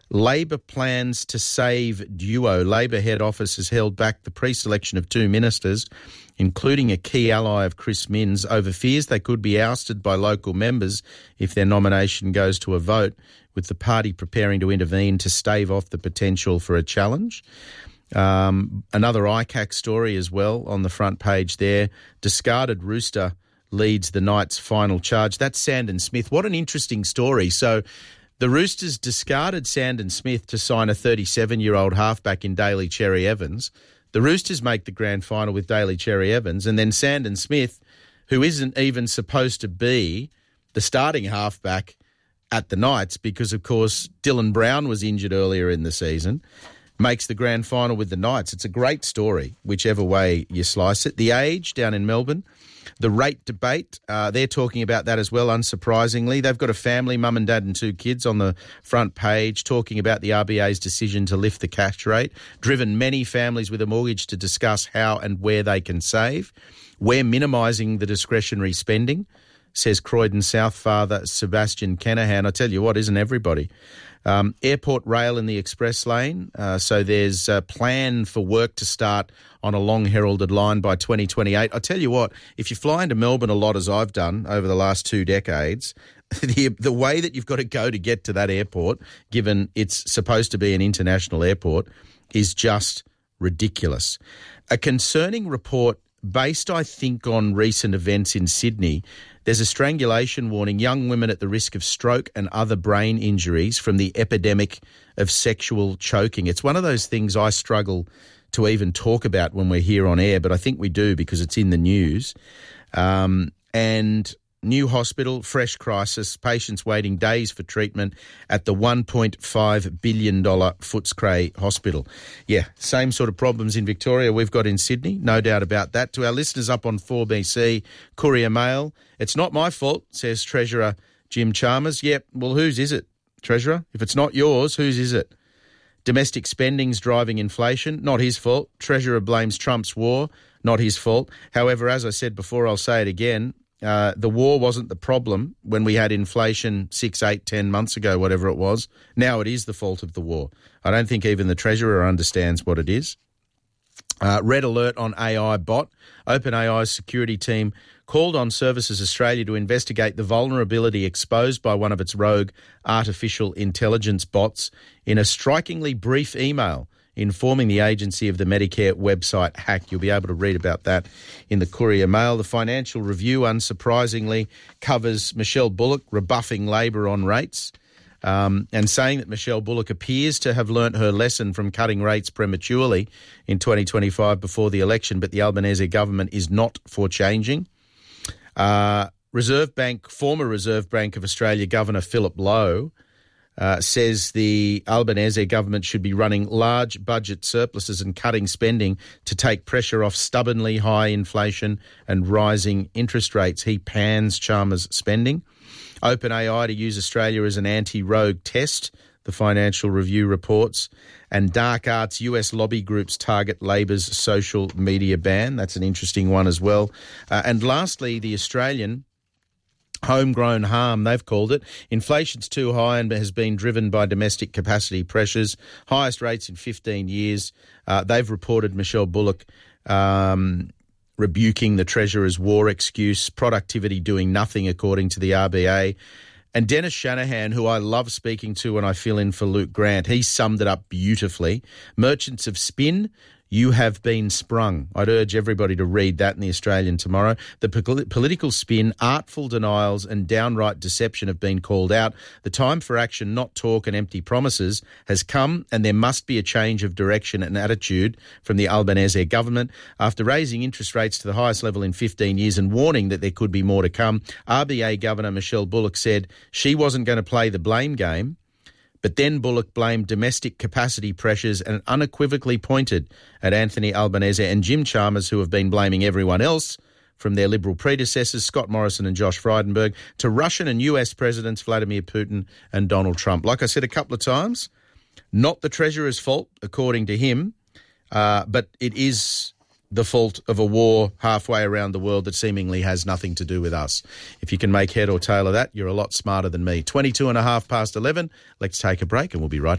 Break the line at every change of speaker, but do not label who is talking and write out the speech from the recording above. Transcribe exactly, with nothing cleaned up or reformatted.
Labor plans to save Duo. Labor head office has held back the pre-selection of two ministers, including a key ally of Chris Minns, over fears they could be ousted by local members if their nomination goes to a vote, with the party preparing to intervene to stave off the potential for a challenge. Um, another I C A C story as well on the front page there. Discarded rooster leads the Knights' final charge. That's Sandon Smith. What an interesting story. So the Roosters discarded Sandon Smith to sign a thirty-seven-year-old halfback in Daly Cherry Evans. The Roosters make the grand final with Daly Cherry Evans, and then Sandon Smith, who isn't even supposed to be the starting halfback at the Knights because, of course, Dylan Brown was injured earlier in the season, makes the grand final with the Knights. It's a great story, whichever way you slice it. The Age down in Melbourne, the rate debate, uh, they're talking about that as well, unsurprisingly. They've got a family, mum and dad and two kids on the front page talking about the R B A's decision to lift the cash rate, driven many families with a mortgage to discuss how and where they can save. We're minimising the discretionary spending, says Croydon South father Sebastian Kenahan. I tell you what, isn't everybody? Um, airport rail in the express lane. Uh, so there's a plan for work to start on a long heralded line by twenty twenty-eight. I tell you what, if you fly into Melbourne a lot, as I've done over the last two decades, the, the way that you've got to go to get to that airport, given it's supposed to be an international airport, is just ridiculous. A concerning report based, I think, on recent events in Sydney. There's a strangulation warning, young women at the risk of stroke and other brain injuries from the epidemic of sexual choking. It's one of those things I struggle to even talk about when we're here on air, but I think we do because it's in the news. Um, and new hospital, fresh crisis, patients waiting days for treatment at the one point five billion dollars Footscray Hospital. Yeah, same sort of problems in Victoria we've got in Sydney, no doubt about that. To our listeners up on four B C, Courier Mail, it's not my fault, says Treasurer Jim Chalmers. Yep, well, whose is it, Treasurer? If it's not yours, whose is it? Domestic spending's driving inflation, not his fault. Treasurer blames Trump's war, not his fault. However, as I said before, I'll say it again, Uh, the war wasn't the problem when we had inflation six, eight, ten months ago, whatever it was. Now it is the fault of the war. I don't think even the Treasurer understands what it is. Uh, red alert on A I bot. OpenAI's security team called on Services Australia to investigate the vulnerability exposed by one of its rogue artificial intelligence bots in a strikingly brief email informing the agency of the Medicare website hack. You'll be able to read about that in the Courier Mail. The Financial Review, unsurprisingly, covers Michelle Bullock rebuffing Labor on rates um, and saying that Michelle Bullock appears to have learnt her lesson from cutting rates prematurely in twenty twenty-five before the election, but the Albanese government is not for changing. Uh, Reserve Bank, former Reserve Bank of Australia Governor Philip Lowe, Uh, says the Albanese government should be running large budget surpluses and cutting spending to take pressure off stubbornly high inflation and rising interest rates. He pans Chalmers' spending. OpenAI to use Australia as an anti-rogue test, the Financial Review reports. And Dark Arts U S lobby groups target Labor's social media ban. That's an interesting one as well. Uh, and lastly, The Australian, homegrown harm, they've called it. Inflation's too high and has been driven by domestic capacity pressures. Highest rates in fifteen years. Uh, they've reported Michelle Bullock um, rebuking the Treasurer's war excuse, productivity doing nothing according to the R B A. And Dennis Shanahan, who I love speaking to when I fill in for Luke Grant, he summed it up beautifully. Merchants of spin, you have been sprung. I'd urge everybody to read that in The Australian tomorrow. The po- political spin, artful denials and downright deception have been called out. The time for action, not talk and empty promises, has come, and there must be a change of direction and attitude from the Albanese government. After raising interest rates to the highest level in fifteen years and warning that there could be more to come, R B A Governor Michelle Bullock said she wasn't going to play the blame game. But then Bullock blamed domestic capacity pressures and unequivocally pointed at Anthony Albanese and Jim Chalmers, who have been blaming everyone else, from their Liberal predecessors, Scott Morrison and Josh Frydenberg, to Russian and U S presidents Vladimir Putin and Donald Trump. Like I said a couple of times, not the Treasurer's fault, according to him, uh, but it is the fault of a war halfway around the world that seemingly has nothing to do with us. If you can make head or tail of that, you're a lot smarter than me. twenty-two and a half past eleven. Let's take a break and we'll be right back.